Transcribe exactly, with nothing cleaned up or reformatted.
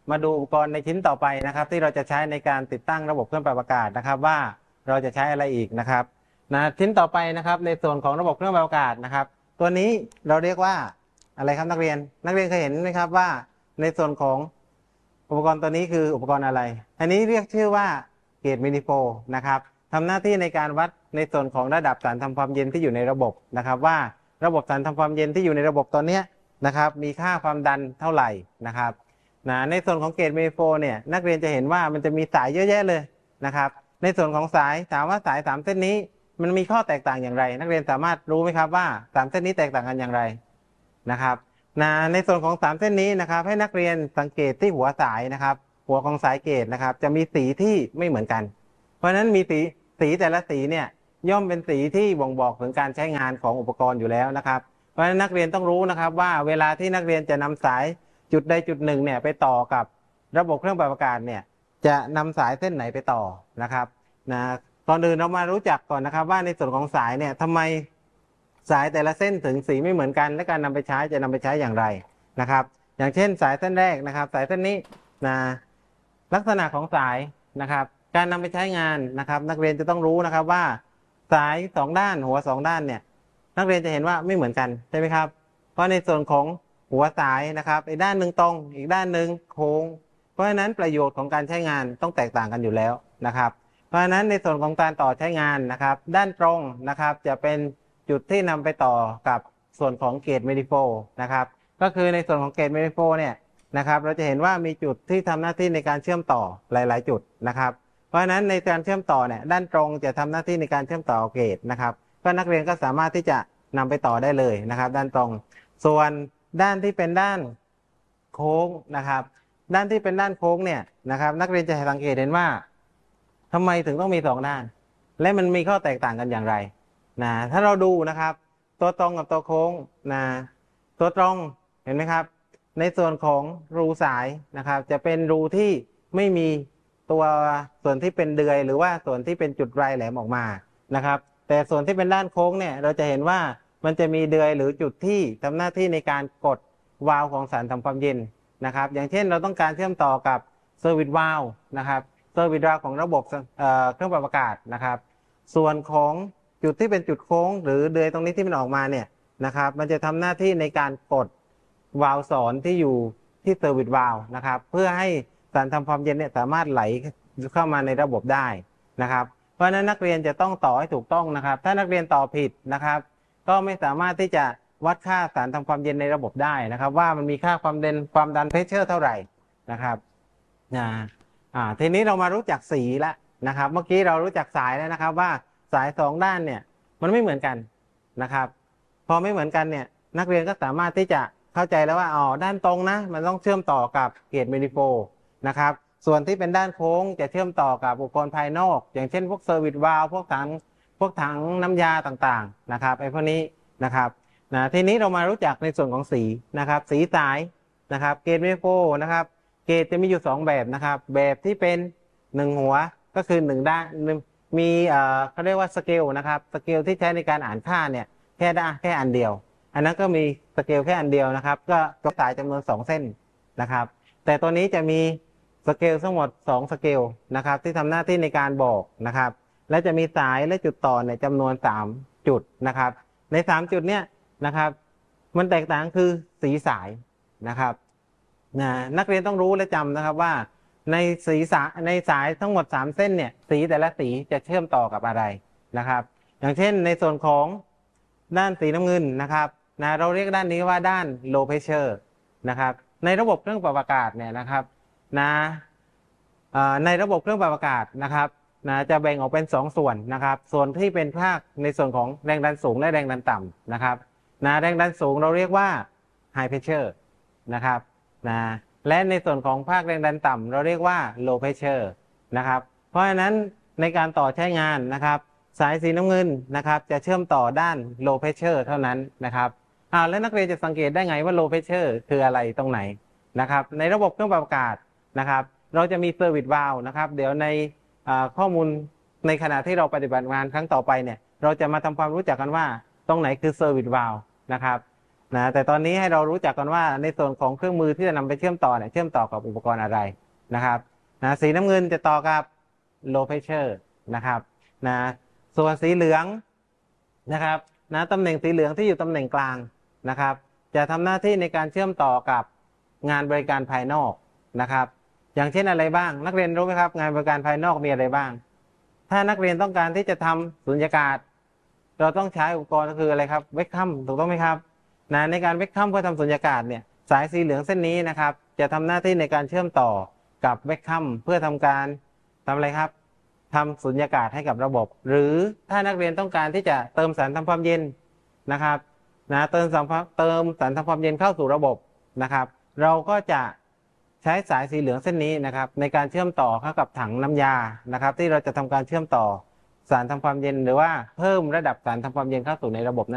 มาดูอุปกรณ์ในชิ้นต่อไปนะครับที่เราจะใช้ในการติดตั้งระบบเครื่องปรับอากาศนะครับว่าเราจะใช้อะไรอีกนะครับนะชิ้นต่อไปนะครับในส่วนของระบบเครื่องปรับอากาศนะครับตัวนี้เราเรียกว่าอะไรครับนักเรียนนักเรียนเคยเห็นไหมครับว่าในส่วนของอุปกรณ์ตัวนี้คืออุปกรณ์อะไรอันนี้เรียกชื่อว่าเกจมินิโฟนะครับทำหน้าที่ในการวัดในส่วนของระดับสารทำความเย็นที่อยู่ในระบบนะครับว่าระบบสารทำความเย็นที่อยู่ในระบบตอนนี้นะครับมีค่าความดันเท่าไหร่นะครับนะในส่วนของเกจมินิโฟเนี่ยนักเรียนจะเห็นว่ามันจะมีสายเยอะแยะเลยนะครับในส่วนของสายถามว่าสายสามเส้นนี้มันมีข้อแตกต่างอย่างไรนักเรียนสามารถรู้ไหมครับว่าสามเส้นนี้แตกต่างกันอย่างไรนะครับนะในส่วนของสามเส้นนี้นะครับให้นักเรียนสังเกตที่หัวสายนะครับหัวของสายเกจนะครับจะมีสีที่ไม่เหมือนกันเพราะฉะนั้นมีสีสีแต่ละสีเนี่ยย่อมเป็นสีที่บ่งบอกถึงการใช้งานของอุปกรณ์อยู่แล้วนะครับเพราะฉะนั้นนักเรียนต้องรู้นะครับว่าเวลาที่นักเรียนจะนำสายจุดใดจุดหนึ่งเนี่ยไปต่อกับระบบเครื่องปรับอากาศเนี่ยจะนำสายเส้นไหนไปต่อนะครับนะก่อนอื่นเรามารู้จักก่อนนะครับว่าในส่วนของสายเนี่ยทำไมสายแต่ละเส้นถึงสีไม่เหมือนกันและการนำไปใช้จะนำไปใช้อย่างไรนะครับอย่างเช่นสายเส้นแรกนะครับสายเส้นนี้นะลักษณะของสายนะครับการนำไปใช้งานนะครับนักเรียนจะต้องรู้นะครับว่าสายสองด้านหัวสองด้านเนี่ยนักเรียนจะเห็นว่าไม่เหมือนกันใช่ไหมครับเพราะในส่วนของหัวสายนะครับอีกด้านหนึ่งตรงอีกด้านหนึ่งโค้งเพราะฉะนั้นประโยชน์ของการใช้งานต้องแตกต่างกันอยู่แล้วนะครับเพราะฉะนั้นในส่วนของการต่อใช้งานนะครับด้านตรงนะครับจะเป็นจุดที่นำไปต่อกับส่วนของเกจเมดิโฟนะครับก็คือในส่วนของเกจเมดิโฟเนี่ยนะครับเราจะเห็นว่ามีจุดที่ทำหน้าที่ในการเชื่อมต่อหลายๆจุดนะครับเพราะฉะนั้นในการเชื่อมต่อเนี่ยด้านตรงจะทำหน้าที่ในการเชื่อมต่อเกจนะครับก็นักเรียนก็สามารถที่จะนำไปต่อได้เลยนะครับด้านตรงส่วนด้านที่เป็นด้านโค้งนะครับด้านที่เป็นด้านโค้งเนี่ยนะครับนักเรียนจะสังเกตเห็นว่าทำไมถึงต้องมีสองด้านและมันมีข้อแตกต่างกันอย่างไรนะถ้าเราดูนะครับตัวตรงกับตัวโค้งนะตัวตรงเห็นไหมครับในส่วนของรูสายนะครับจะเป็นรูที่ไม่มีตัวส่วนที่เป็นเดือยหรือว่าส่วนที่เป็นจุดไรแหลมออกมานะครับแต่ส่วนที่เป็นด้านโค้งเนี่ยเราจะเห็นว่ามันจะมีเดือยหรือจุดที่ทำหน้าที่ในการกดวาล์วของสารทำความเย็นนะครับอย่างเช่นเราต้องการเชื่อมต่อกับเซอร์วิสวาล์วนะครับเซอร์วิสวาล์วของระบบเครื่องปรับอากาศนะครับส่วนของจุดที่เป็นจุดโค้งหรือเดือยตรงนี้ที่มันออกมาเนี่ยนะครับมันจะทำหน้าที่ในการกดวาล์วสอนที่อยู่ที่เซอร์วิสวาล์วนะครับเพื่อให้สารทำความเย็นเนี่ยสามารถไหลเข้ามาในระบบได้นะครับเพราะฉะนั้นนักเรียนจะต้องต่อให้ถูกต้องนะครับถ้านักเรียนต่อผิดนะครับก็ไม่สามารถที่จะวัดค่าสารทำความเย็นในระบบได้นะครับว่ามันมีค่าความดันความดันเพรสเชอร์เท่าไหร่นะครับนะอ่าทีนี้เรามารู้จักสีแล้วนะครับเมื่อกี้เรารู้จักสายแล้วนะครับว่าสายสองด้านเนี่ยมันไม่เหมือนกันนะครับพอไม่เหมือนกันเนี่ยนักเรียนก็สามารถที่จะเข้าใจแล้วว่าอ๋อด้านตรงนะมันต้องเชื่อมต่อกับเกจเมดิโฟนะครับส่วนที่เป็นด้านโค้งจะเชื่อมต่อกับอุปกรณ์ภายนอกอย่างเช่นพวกเซอร์วิสวาล์วพวกถังพวกถังน้ำยาต่างๆนะครับไอ้พวกนี้นะครับนะทีนี้เรามารู้จักในส่วนของสีนะครับสีสายนะครับเกจเมดิโฟนะครับเกจจะมีอยู่สองแบบนะครับแบบที่เป็นหนึ่งหัวก็คือหนึ่งด้านมีเอ่อเขาเรียกว่าสเกลนะครับสเกลที่ใช้ในการอ่านค่าเนี่ยแค่ได้แค่อันเดียวอันนั้นก็มีสเกลแค่อันเดียวนะครับก็ก็สายจำนวนสองเส้นนะครับแต่ตัวนี้จะมีสเกลทั้งหมดสองสเกลนะครับที่ทำหน้าที่ในการบอกนะครับและจะมีสายและจุดต่อในจำนวนสามจุดนะครับในสามจุดเนี้ยนะครับมันแตกต่างคือสีสายนะครับนะนักเรียนต้องรู้และจำนะครับว่าในสีสายในสายทั้งหมดสามเส้นเนี่ยสีแต่ละสีจะเชื่อมต่อกับอะไรนะครับอย่างเช่นในส่วนของด้านสีน้ำเงินนะครับนะเราเรียกด้านนี้ว่าด้าน low pressure นะครับในระบบเครื่องปรับอากาศเนี่ยนะครับนะในระบบเครื่องปรับอากาศนะครับนะจะแบ่งออกเป็นสองส่วนนะครับส่วนที่เป็นภาคในส่วนของแรงดันสูงและแรงดันต่ำนะครับนะแรงดันสูงเราเรียกว่า high pressure นะครับนะและในส่วนของภาคแรงดันต่ำเราเรียกว่า low pressure นะครับเพราะฉะนั้นในการต่อใช้งานนะครับสายสีน้ำเงินนะครับจะเชื่อมต่อด้าน low pressure เท่านั้นนะครับอ้าวแล้วนักเรียนจะสังเกตได้ไงว่า low pressure คืออะไรตรงไหนนะครับในระบบเครื่องปรับอากาศนะครับเราจะมีเซอร์วิสวาล์วนะครับเดี๋ยวในข้อมูลในขณะที่เราปฏิบัติงานครั้งต่อไปเนี่ยเราจะมาทำความรู้จักกันว่าตรงไหนคือเซอร์วิสวาล์วนะครับนะแต่ตอนนี้ให้เรารู้จักกันว่าในส่วนของเครื่องมือที่จะนำไปเชื่อมต่อเนี่ยเชื่อมต่อกับอุปกรณ์อะไรนะครับนะสีน้ำเงินจะต่อกับ low pressure นะครับนะส่วนสีเหลืองนะครับนะตำแหน่งสีเหลืองที่อยู่ตำแหน่งกลางนะครับจะทำหน้าที่ในการเชื่อมต่อกับงานบริการภายนอกนะครับอย่างเช่นอะไรบ้างนักเรียนรู้ไหมครับงานบริการภายนอกมีอะไรบ้างถ้านักเรียนต้องการที่จะทำสุญญากาศเราต้องใช้อุปกรณ์ก็คืออะไรครับเวกคัมถูกต้องไหมครับนะในการเวกคัมเพื่อทำสุญญากาศเนี่ยสายสีเหลืองเส้นนี้นะครับจะทำหน้าที่ในการเชื่อมต่อกับเวกคัมเพื่อทำการทำอะไรครับทำสุญญากาศให้กับระบบ หรือถ้านักเรียนต้องการที่จะเติมสารทำความเย็นนะครับนะเติมสารเติมสารทำความเย็นเข้าสู่ระบบนะครับเราก็จะใช้สายสีเหลืองเส้นนี้นะครับในการเชื่อมต่อเข้ากับถังน้ำยานะครับที่เราจะทำการเชื่อมต่อสารทำความเย็นหรือว่าเพิ่มระดับสารทำความเย็นเข้าสู่ในระบบนั้น